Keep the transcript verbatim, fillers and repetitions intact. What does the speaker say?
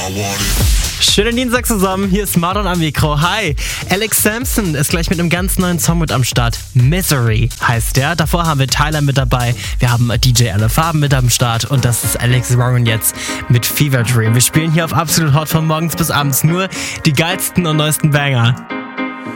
Schönen Dienstag zusammen, hier ist Mardon am Mikro. Hi, Alex Sampson ist gleich mit einem ganz neuen Song mit am Start. Misery heißt der. Davor haben wir Tyler mit dabei, wir haben D J Alle Farben mit am Start und das ist Alex Warren jetzt mit Fever Dream. Wir spielen hier auf Absolut Hot von morgens bis abends nur die geilsten und neuesten Banger.